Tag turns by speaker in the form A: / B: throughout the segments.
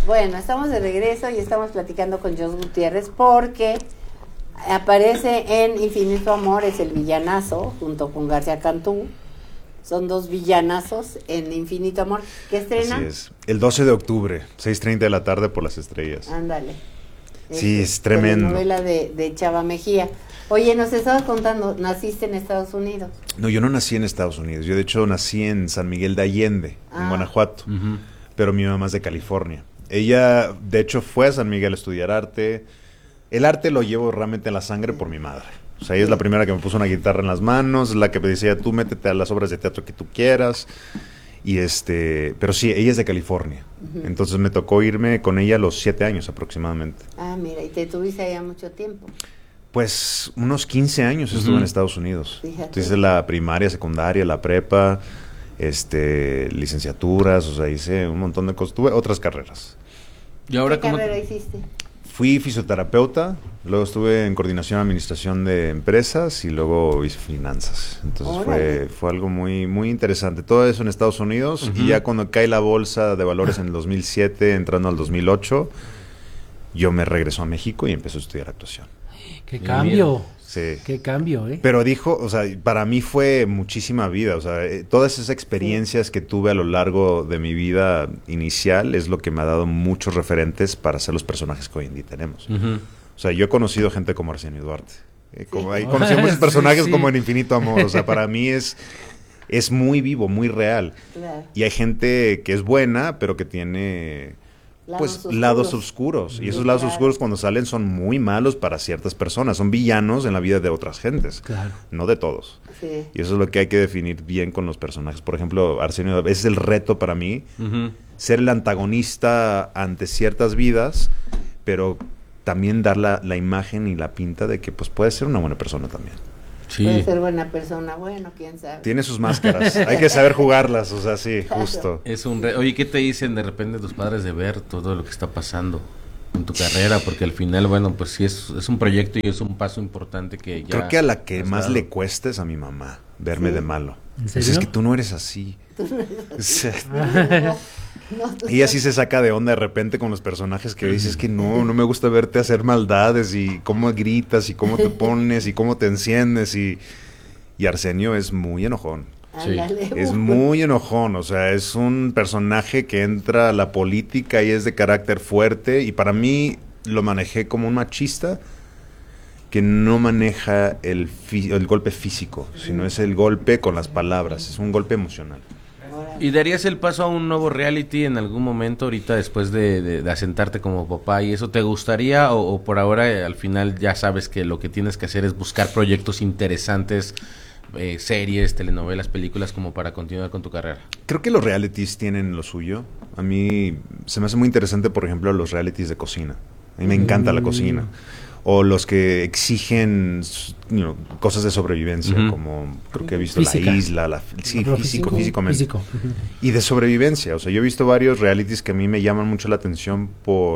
A: Bueno, estamos de regreso y estamos platicando con Jos Gutiérrez porque aparece en Infinito Amor, es el villanazo, junto con García Cantú. Son dos villanazos en Infinito Amor, que estrena.
B: Así es, el 12 de octubre, 6:30 de la tarde por Las Estrellas.
A: Ándale.
B: Sí, es tremendo.
A: Novela de Chava Mejía. Oye, nos estabas contando, naciste en Estados Unidos.
B: No, yo no nací en Estados Unidos, yo de hecho nací en San Miguel de Allende, en Guanajuato, pero mi mamá es de California. Ella, de hecho, fue a San Miguel a estudiar arte. El arte lo llevo realmente en la sangre por mi madre. O sea, ella es la primera que me puso una guitarra en las manos, la que me decía, tú métete a las obras de teatro que tú quieras. Y pero sí, ella es de California. Entonces me tocó irme con ella a los 7 años aproximadamente.
A: Ah, mira, y te tuviste allá mucho tiempo.
B: Pues unos 15 años estuve en Estados Unidos.
A: Fíjate.
B: Hice la primaria, secundaria, la prepa, licenciaturas, o sea, hice un montón de cosas. Tuve otras carreras.
C: ¿Y ahora
A: ¿Qué carrera hiciste?
B: Fui fisioterapeuta, luego estuve en coordinación de administración de empresas y luego hice finanzas. Entonces fue algo muy, muy interesante. Todo eso en Estados Unidos y ya cuando cae la bolsa de valores en el 2007, entrando al 2008, yo me regreso a México y empecé a estudiar actuación.
D: ¡Qué cambio!
B: Sí.
D: ¡Qué cambio,
B: Pero o sea, para mí fue muchísima vida, o sea, todas esas experiencias que tuve a lo largo de mi vida inicial es lo que me ha dado muchos referentes para ser los personajes que hoy en día tenemos. O sea, yo he conocido gente como Arsenio Duarte, he conocido muchos personajes como en Infinito Amor, o sea, para mí es muy vivo, muy real.
A: Claro.
B: Y hay gente que es buena, pero que tiene... lados oscuros. Y esos lados oscuros cuando salen son muy malos para ciertas personas. Son villanos en la vida de otras gentes.
D: Claro.
B: No de todos.
A: Sí.
B: Y eso es lo que hay que definir bien con los personajes. Por ejemplo, Arsenio, ese es el reto para mí. Ser el antagonista ante ciertas vidas, pero también dar la imagen y la pinta de que pues puede ser una buena persona también.
C: Sí.
A: Puede ser buena persona, bueno, quién sabe.
B: Tiene sus máscaras, hay que saber jugarlas, o sea, sí, justo.
C: Es Oye, ¿qué te dicen de repente tus padres de ver todo lo que está pasando en tu carrera? Porque al final, bueno, pues sí es un proyecto y es un paso importante que ya...
B: Creo que a la que más le cuesta es a mi mamá verme de malo.
D: ¿En serio?
B: Es que tú no eres así. Ella sí se saca de onda de repente con los personajes que dices que no me gusta verte hacer maldades y cómo gritas y cómo te pones y cómo te enciendes y Arsenio es muy enojón.
C: Sí.
B: Es muy enojón, o sea, es un personaje que entra a la política y es de carácter fuerte y para mí lo manejé como un machista que no maneja el golpe físico, sino es el golpe con las palabras, es un golpe emocional.
C: ¿Y darías el paso a un nuevo reality en algún momento ahorita después de asentarte como papá y eso te gustaría o por ahora al final ya sabes que lo que tienes que hacer es buscar proyectos interesantes, series, telenovelas, películas como para continuar con tu carrera?
B: Creo que los realities tienen lo suyo. A mí se me hace muy interesante, por ejemplo, los realities de cocina. A mí me encanta la cocina. O los que exigen cosas de sobrevivencia, como creo que he visto
D: Física.
B: La Isla, físicamente.
D: Físico.
B: Y de sobrevivencia, o sea, yo he visto varios realities que a mí me llaman mucho la atención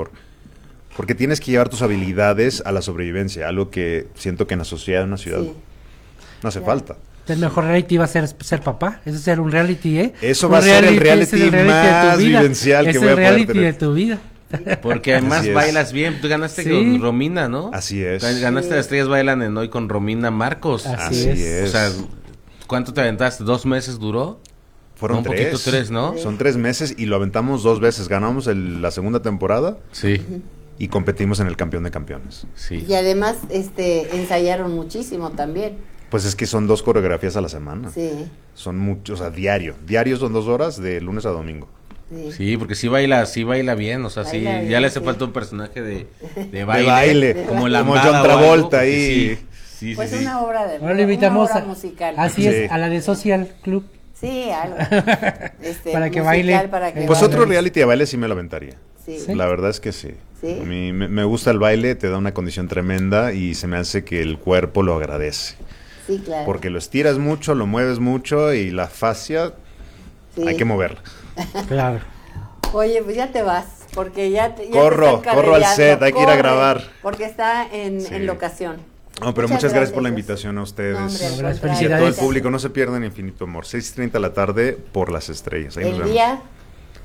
B: porque tienes que llevar tus habilidades a la sobrevivencia, algo que siento que en la sociedad, en una ciudad, no hace falta.
D: El mejor reality va a ser papá. Eso es ser un reality, ¿eh?
B: Eso va a ser el reality más vivencial que voy a poder
D: tener. Es el reality de
B: tener.
D: Tu vida.
C: Porque además bailas bien. Tú ganaste con Romina, ¿no?
B: Así es.
C: Ganaste las Estrellas Bailan en Hoy con Romina Marcos.
D: Así es.
C: O sea, ¿cuánto te aventaste? ¿2 meses duró?
B: Fueron
C: un poquito 3, ¿no?
B: Son 3 meses y lo aventamos 2 veces. Ganamos la segunda temporada.
C: Sí.
B: Y competimos en el Campeón de Campeones.
C: Sí.
A: Y además ensayaron muchísimo también.
B: Pues es que son 2 coreografías a la semana.
A: Sí.
B: Son muchos, o sea, diario son 2 horas de lunes a domingo.
C: Sí, porque sí baila bien, o sea,
A: Baila
C: sí,
A: bien,
C: ya le hace
A: sí.
C: falta un personaje de
B: De
C: baile.
B: baile.
C: Como la
B: Como John Travolta ahí.
C: Sí,
A: Pues
C: sí.
A: una obra de
D: Ahora lo invitamos
A: una obra musical.
D: Así
B: Sí.
D: es, a la de Social Club.
A: Sí, algo.
D: Para que
A: musical,
D: baile.
A: para que
B: Pues
A: baile.
B: otro reality de baile sí me lo aventaría.
A: Sí.
D: ¿Sí?
B: La verdad es que sí.
A: ¿Sí?
B: A mí me gusta el baile, te da una condición tremenda y se me hace que el cuerpo lo agradece.
A: Sí, claro.
B: Porque lo estiras mucho, lo mueves mucho y la fascia
A: Sí.
B: hay que moverla.
D: Claro.
A: Oye, pues ya te vas, porque ya te
B: Corro
A: están
B: al
A: carrereando.
B: set, hay que ir a grabar.
A: Porque está en
B: Sí.
A: locación.
B: No, pero muchas gracias por la invitación a ustedes.
A: No, hombre, al
D: Gracias,
A: contrario.
B: Y a todo el
D: felicidades.
B: público, no se pierdan Infinito Amor, 6:30 de la tarde por Las Estrellas. Ahí nos
A: El
B: vemos.
A: día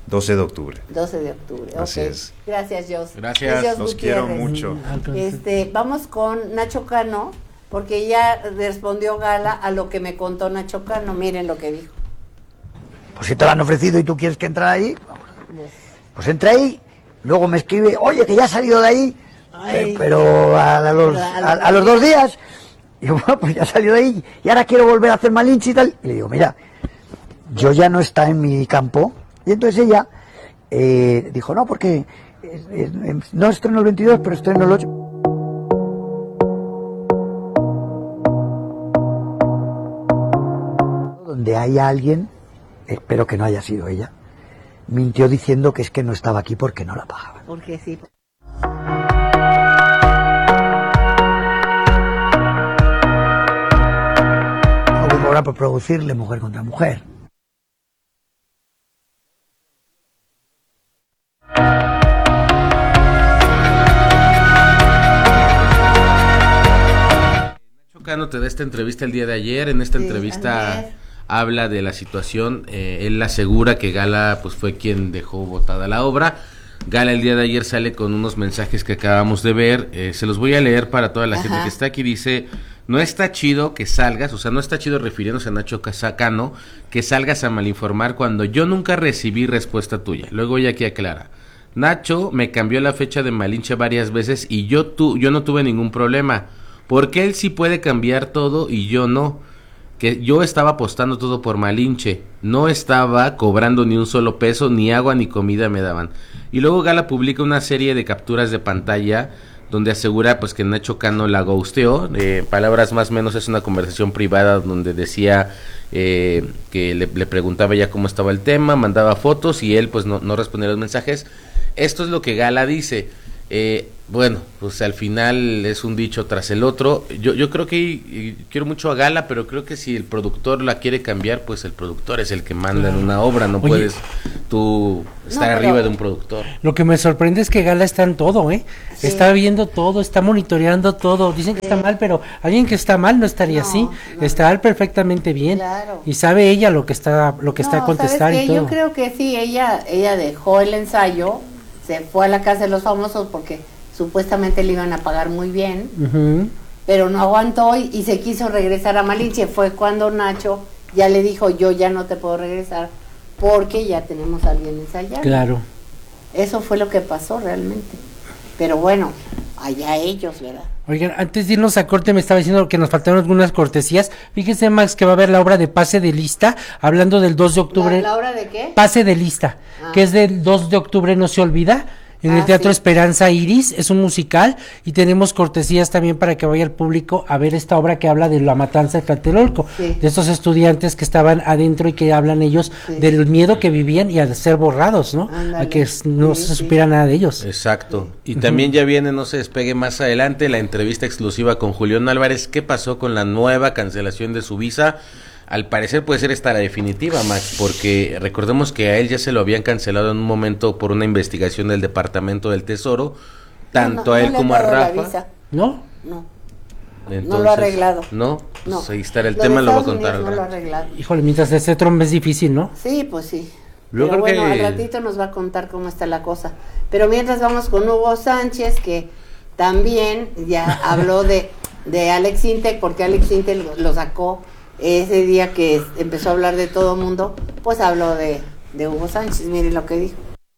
B: 12 de octubre.
A: 12 de octubre,
B: Así
A: ok.
B: es.
A: Gracias, Jos.
C: Gracias.
A: Es Jos
B: Los quiero
A: Gutiérrez.
B: mucho.
A: Vamos con Nacho Cano, porque ya respondió Gala a lo que me contó Nacho Cano. Miren lo que dijo.
E: Pues si te lo han ofrecido y tú quieres que entre ahí, pues entra ahí, luego me escribe, oye, que ya has salido de ahí,
A: Ay.
E: pero a los 2 días, y yo, bueno, pues ya he salido de ahí, y ahora quiero volver a hacer Malinche y tal, y le digo, mira, yo ya no está en mi campo, y entonces ella dijo, no, porque no estreno el 22, pero estreno el 8. Donde haya alguien, espero que no haya sido ella, mintió diciendo que es que no estaba aquí porque no la pagaban.
A: Porque sí.
E: No hubo cobrar por producirle mujer contra mujer.
C: Nacho Cano te da esta entrevista el día de ayer. En esta entrevista
A: ayer.
C: habla de la situación. Él asegura que Gala pues fue quien dejó botada la obra. Gala el día de ayer sale con unos mensajes que acabamos de ver. Se los voy a leer para toda la gente que está aquí. Dice: no está chido que salgas, o sea, no está chido refiriéndose a Nacho Cano, que salgas a malinformar cuando yo nunca recibí respuesta tuya. Luego ella aquí aclara: Nacho me cambió la fecha de Malinche varias veces y yo no tuve ningún problema. Porque él sí puede cambiar todo y yo no. Que yo estaba apostando todo por Malinche, no estaba cobrando ni un solo peso, ni agua ni comida me daban. Y luego Gala publica una serie de capturas de pantalla donde asegura pues que Nacho Cano la ghosteó. Palabras más o menos, es una conversación privada donde decía que le preguntaba ya cómo estaba el tema, mandaba fotos y él pues no respondía los mensajes. Esto es lo que Gala dice. Bueno, pues al final es un dicho tras el otro. Yo creo que quiero mucho a Gala, pero creo que si el productor la quiere cambiar, pues el productor es el que manda en una obra, no puedes tú estar arriba de un productor.
D: Lo que me sorprende es que Gala está en todo,
A: Sí.
D: Está viendo todo, está monitoreando todo. Dicen que está mal, pero alguien que está mal no estaría así.
A: no.
D: Está perfectamente bien.
A: Claro.
D: Y sabe ella lo que está a contestar
A: ¿sabes qué?
D: y todo.
A: Yo creo que sí, ella dejó el ensayo, se fue a la casa de los famosos porque supuestamente le iban a pagar muy bien,
D: Ujú.
A: pero no aguantó y se quiso regresar a Malinche. Fue cuando Nacho ya le dijo: yo ya no te puedo regresar porque ya tenemos a alguien ensayando.
D: Claro.
A: Eso fue lo que pasó realmente. Pero bueno, allá ellos, ¿verdad?
D: Oigan, antes de irnos a corte me estaba diciendo que nos faltaron algunas cortesías. Fíjense, Max, que va a haber la obra de Pase de Lista, hablando del 2 de octubre.
A: ¿La hora de qué?
D: Pase de Lista, que es del 2 de octubre, no se olvida, en el Teatro
A: sí.
D: Esperanza Iris. Es un musical y tenemos cortesías también para que vaya el público a ver esta obra que habla de la matanza de Tlatelolco,
A: Sí.
D: de estos estudiantes que estaban adentro y que hablan ellos
A: Sí.
D: del miedo que vivían y a ser borrados, ¿no?
A: Ándale.
D: A que no
A: Sí,
D: se
A: sí.
D: supiera nada de ellos.
C: Exacto. Y también ya viene, no se despegue más adelante, la entrevista exclusiva con Julián Álvarez. ¿Qué pasó con la nueva cancelación de su visa? Al parecer puede ser esta la definitiva, Max, porque recordemos que a él ya se lo habían cancelado en un momento por una investigación del Departamento del Tesoro, tanto a él
A: le
C: como
A: han
C: a
A: dado la
C: Rafa.
A: visa.
D: ¿No?
A: No,
C: Entonces,
A: no lo ha arreglado.
C: No,
A: no.
C: pues ahí está el
A: de
C: tema, lo va a
A: Estados
C: contar.
A: Unidos
C: al
A: no lo ha
C: rato.
A: arreglado.
D: Híjole, mientras esté Trump es difícil, ¿no?
A: Sí, pues sí.
C: Yo
A: Pero
C: creo
A: bueno,
C: que-
A: al ratito nos va a contar cómo está la cosa. Pero mientras vamos con Hugo Sánchez, que también ya habló de Alex Intec, porque Alex Intec lo sacó ese día que empezó a hablar de todo mundo, pues habló de Hugo Sánchez. Miren lo que dijo.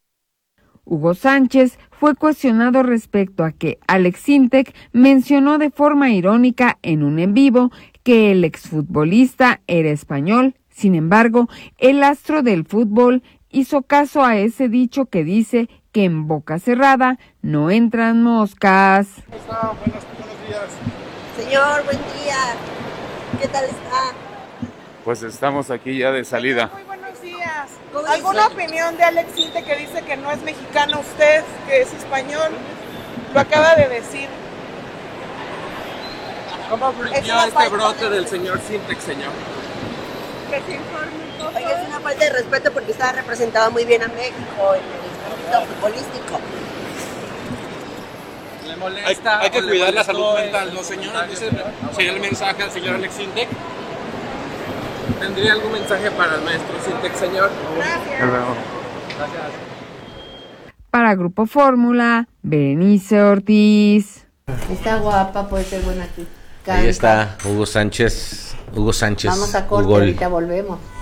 F: Hugo Sánchez fue cuestionado respecto a que Alex Intec mencionó de forma irónica en un en vivo que el exfutbolista era español. Sin embargo, el astro del fútbol hizo caso a ese dicho que dice que en boca cerrada no entran moscas.
G: Señor, buen día. ¿Qué tal está?
H: Pues estamos aquí ya de salida.
I: Muy buenos días.
G: ¿Cómo
I: ¿Alguna
G: está?
I: opinión de Alex Inte que dice que no es mexicano usted, que es español? Lo acaba de decir.
J: ¿Cómo
I: Es
J: vivió
I: una
J: este
I: falta
J: brote
I: de-
J: del señor Sintex, señor?
I: Que se informe un poco.
G: Oiga, es una falta de respeto porque usted ha representado muy bien a México en el ámbito futbolístico.
J: ¿Le molesta?
H: Hay que
J: o le
H: cuidar la
J: molestó
H: salud
J: el-
H: mental, ¿no, señor? Ese sería el mensaje al señor Alex Sintek.
J: ¿Tendría algún mensaje para el maestro Sintex, señor?
I: Gracias.
F: Para Grupo Fórmula, Berenice Ortiz.
A: Está guapa, puede ser buena aquí.
C: Ahí está Hugo Sánchez.
A: Vamos a corte,
C: Hugo.
A: ahorita volvemos.